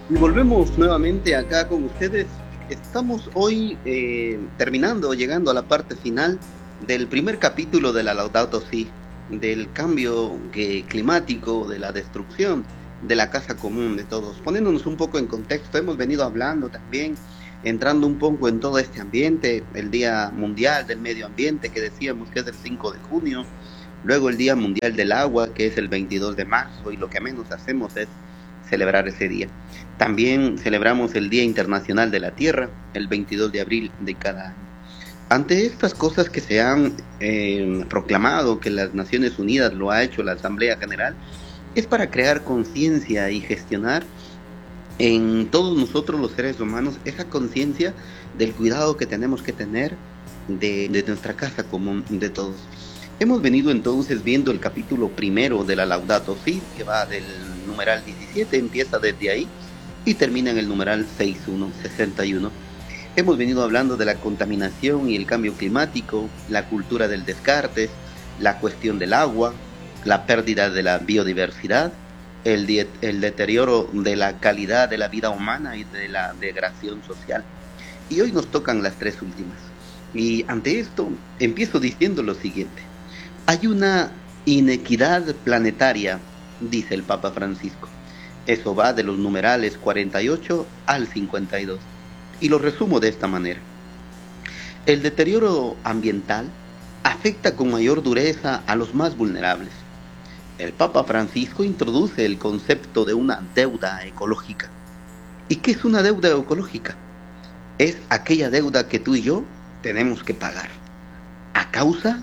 Y volvemos nuevamente acá con ustedes. Estamos hoy terminando, llegando a la parte final del primer capítulo de la Laudato Si, del cambio climático, de la destrucción de la casa común de todos. Poniéndonos un poco en contexto, hemos venido hablando también, entrando un poco en todo este ambiente, el Día Mundial del Medio Ambiente, que decíamos que es el 5 de junio, luego el Día Mundial del Agua, que es el 22 de marzo, y lo que menos hacemos es celebrar ese día. También celebramos el Día Internacional de la Tierra, el 22 de abril de cada año. Ante estas cosas que se han proclamado, que las Naciones Unidas lo ha hecho la Asamblea General, es para crear conciencia y gestionar en todos nosotros los seres humanos esa conciencia del cuidado que tenemos que tener de nuestra casa común, de todos. Hemos venido entonces viendo el capítulo primero de la Laudato Si, que va del numeral 17, empieza desde ahí y termina en el numeral 61. Hemos venido hablando de la contaminación y el cambio climático, la cultura del descarte, la cuestión del agua, la pérdida de la biodiversidad, el deterioro de la calidad de la vida humana y de la degradación social. Y hoy nos tocan las tres últimas. Y ante esto empiezo diciendo lo siguiente. Hay una inequidad planetaria, dice el Papa Francisco. Eso va de los numerales 48 al 52. Y lo resumo de esta manera. El deterioro ambiental afecta con mayor dureza a los más vulnerables. El Papa Francisco introduce el concepto de una deuda ecológica. ¿Y qué es una deuda ecológica? Es aquella deuda que tú y yo tenemos que pagar a causa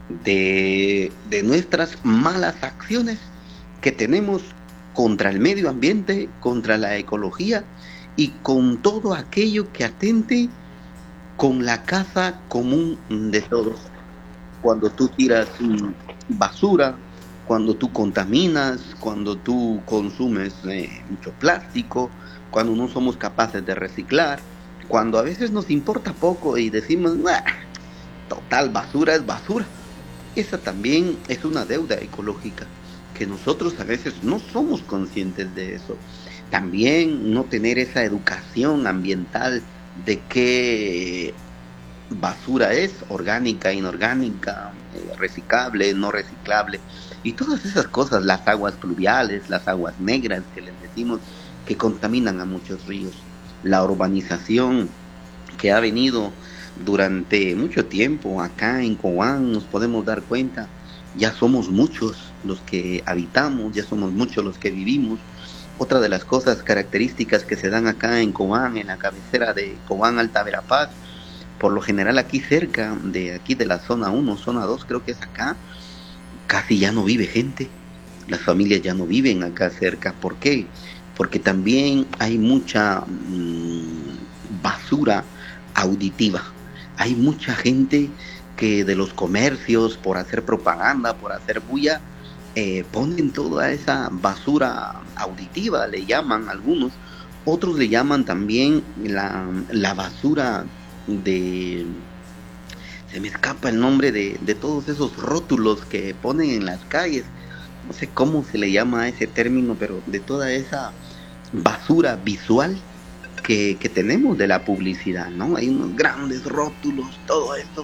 de nuestras malas acciones que tenemos contra el medio ambiente, contra la ecología y con todo aquello que atente con la casa común de todos. Cuando tú tiras basura, cuando tú contaminas, cuando tú consumes mucho plástico, cuando no somos capaces de reciclar, cuando a veces nos importa poco y decimos, total, basura es basura. Esa también es una deuda ecológica, que nosotros a veces no somos conscientes de eso. También no tener esa educación ambiental de qué basura es, orgánica, inorgánica, reciclable, no reciclable, y todas esas cosas, las aguas pluviales, las aguas negras que les decimos, que contaminan a muchos ríos. La urbanización que ha venido durante mucho tiempo acá en Cobán, nos podemos dar cuenta, ya somos muchos los que habitamos, ya somos muchos los que vivimos. Otra de las cosas características que se dan acá en Cobán, en la cabecera de Cobán Alta Verapaz, por lo general aquí cerca de aquí de la zona 1, zona 2 creo que es acá, casi ya no vive gente. Las familias ya no viven acá cerca. ¿Por qué? Porque también hay mucha basura auditiva. Hay mucha gente que de los comercios, por hacer propaganda, por hacer bulla, ponen toda esa basura auditiva, le llaman algunos. Otros le llaman también la basura de... Se me escapa el nombre de todos esos rótulos que ponen en las calles. No sé cómo se le llama a ese término, pero de toda esa basura visual que tenemos de la publicidad, ¿no? Hay unos grandes rótulos, todo eso.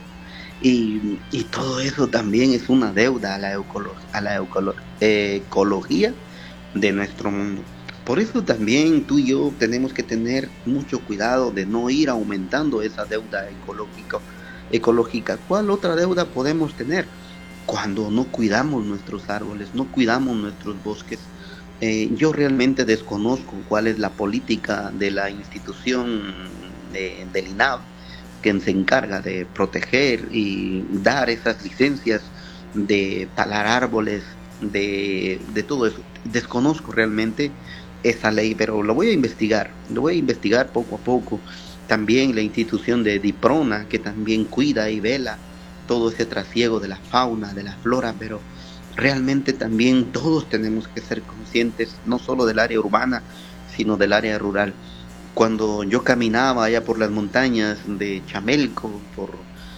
Y todo eso también es una deuda a la ecología de nuestro mundo. Por eso también tú y yo tenemos que tener mucho cuidado de no ir aumentando esa deuda ecológica. ¿Cuál otra deuda podemos tener? Cuando no cuidamos nuestros árboles, no cuidamos nuestros bosques. Yo realmente desconozco cuál es la política de la institución del INAV, que se encarga de proteger y dar esas licencias de talar árboles, de todo eso. Desconozco realmente esa ley, pero lo voy a investigar poco a poco. También la institución de DIPRONA, que también cuida y vela todo ese trasiego de la fauna, de la flora, pero realmente también todos tenemos que ser conscientes, no solo del área urbana, sino del área rural. Cuando yo caminaba allá por las montañas de Chamelco, por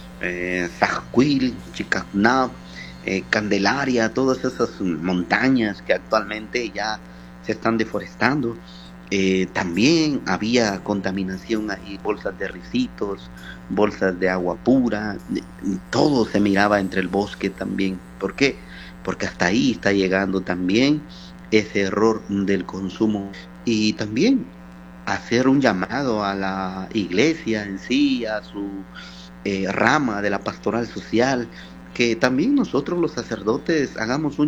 Sajquil, Chicacnab, Candelaria, todas esas montañas que actualmente ya se están deforestando, También había contaminación ahí, bolsas de risitos, bolsas de agua pura, todo se miraba entre el bosque también. ¿Por qué? Porque hasta ahí está llegando también ese error del consumo. Y también hacer un llamado a la iglesia en sí, a su rama de la pastoral social, que también nosotros los sacerdotes hagamos un